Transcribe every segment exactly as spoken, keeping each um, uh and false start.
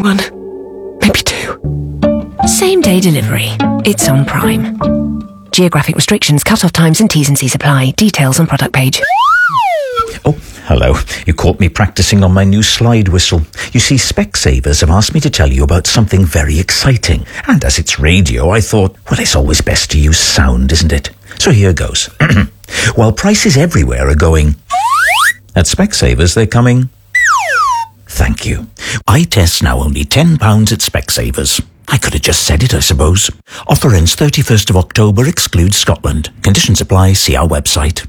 one, maybe two. Same day delivery. It's on Prime. Geographic restrictions, cut-off times and T's and C's apply. Details on product page. Oh, hello. You caught me practicing on my new slide whistle. You see, Specsavers have asked me to tell you about something very exciting. And as it's radio, I thought, well, it's always best to use sound, isn't it? So here goes. While prices everywhere are going, at Specsavers they're coming. Thank you. Eye tests now only ten pounds at Specsavers. I could have just said it, I suppose. Offer ends thirty-first of October, excludes Scotland. Conditions apply, see our website.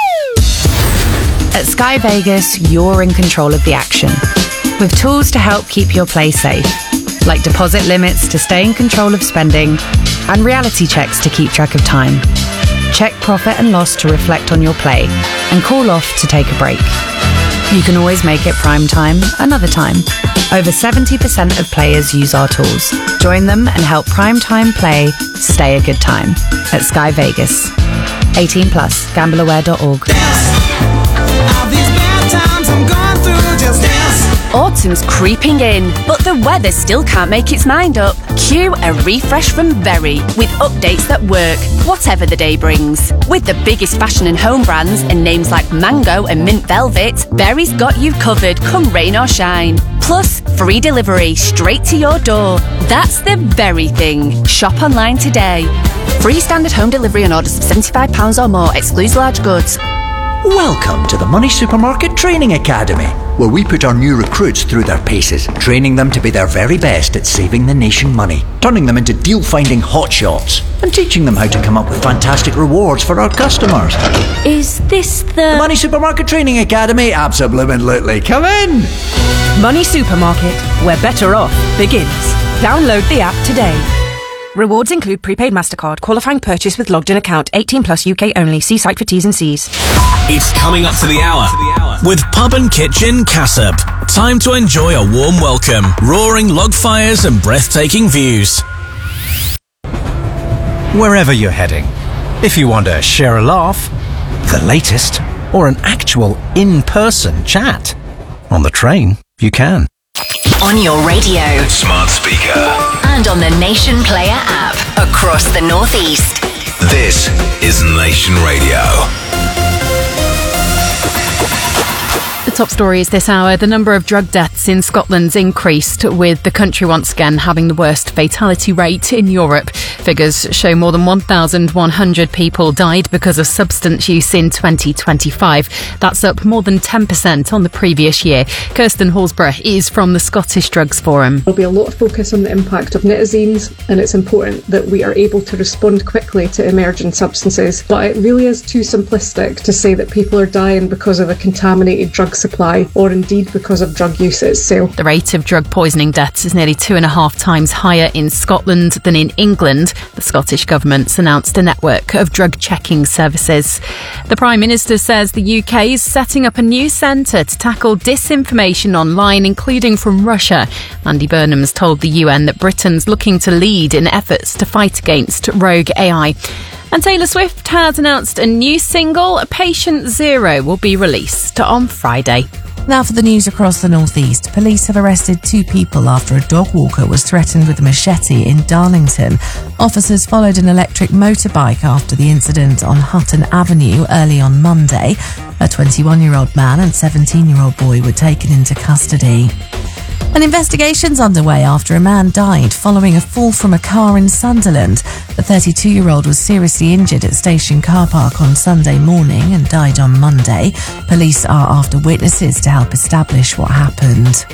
At Sky Vegas, you're in control of the action. With tools to help keep your play safe, like deposit limits to stay in control of spending, and reality checks to keep track of time. Check profit and loss to reflect on your play, and call off to take a break. You can always make it prime time another time. Over seventy percent of players use our tools. Join them and help prime time play stay a good time at Sky Vegas. eighteen plus, gamble aware dot org. Autumn's creeping in, but the weather still can't make its mind up. Cue a refresh from Berry with updates that work, whatever the day brings. With the biggest fashion and home brands and names like Mango and Mint Velvet, Berry's got you covered come rain or shine. Plus, free delivery straight to your door. That's the Berry thing. Shop online today. Free standard home delivery on orders of seventy-five pounds or more, excludes large goods. Welcome to the Money Supermarket Training Academy, where we put our new recruits through their paces, training them to be their very best at saving the nation money, turning them into deal-finding hotshots, and teaching them how to come up with fantastic rewards for our customers. Is this the... The Money Supermarket Training Academy? Absolutely. Come in! Money Supermarket, where better off begins. Download the app today. Rewards include prepaid MasterCard, qualifying purchase with logged in account, eighteen plus U K only. See site for T's and C's. It's coming up to the hour with Pub and Kitchen Cassop. Time to enjoy a warm welcome, roaring log fires and breathtaking views. Wherever you're heading, if you want to share a laugh, the latest, or an actual in-person chat, on the train, you can. On your radio, smart speaker, and on the Nation Player app across the Northeast. This is Nation Radio. The top stories this hour. The number of drug deaths in Scotland's increased, with the country once again having the worst fatality rate in Europe. Figures show more than one thousand one hundred people died because of substance use in twenty twenty-five. That's up more than ten percent on the previous year. Kirsten Hallsborough is from the Scottish Drugs Forum. There'll be a lot of focus on the impact of nitazines, and it's important that we are able to respond quickly to emerging substances. But it really is too simplistic to say that people are dying because of a contaminated drug supply, or indeed because of drug use itself. The rate of drug poisoning deaths is nearly two and a half times higher in Scotland than in England. The Scottish Government's announced a network of drug checking services. The Prime Minister says the U K is setting up a new centre to tackle disinformation online, including from Russia. Andy Burnham's told the U N that Britain's looking to lead in efforts to fight against rogue A I. And Taylor Swift has announced a new single, Patient Zero, will be released on Friday. Now for the news across the northeast. Police have arrested two people after a dog walker was threatened with a machete in Darlington. Officers followed an electric motorbike after the incident on Hutton Avenue early on Monday. A twenty-one-year-old man and seventeen-year-old boy were taken into custody. An investigation's underway after a man died following a fall from a car in Sunderland. The thirty-two-year-old was seriously injured at Station Car Park on Sunday morning and died on Monday. Police are after witnesses to help establish what happened.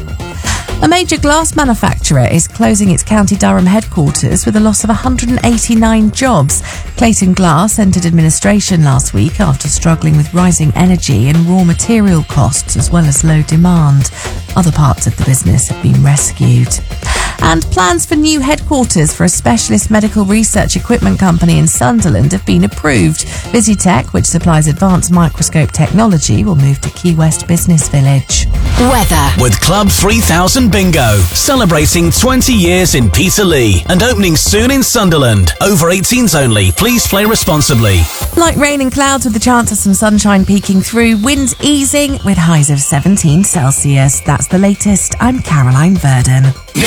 A major glass manufacturer is closing its County Durham headquarters with a loss of one hundred eighty-nine jobs. Clayton Glass entered administration last week after struggling with rising energy and raw material costs as well as low demand. Other parts of the business have been rescued. And plans for new headquarters for a specialist medical research equipment company in Sunderland have been approved. Visitech, which supplies advanced microscope technology, will move to Key West Business Village. Weather. With Club three thousand Bingo, celebrating twenty years in Peterlee and opening soon in Sunderland. Over eighteens only. Please play responsibly. Light rain and clouds with the chance of some sunshine peeking through. Winds easing with highs of seventeen Celsius. That's the latest. I'm Caroline Verdon.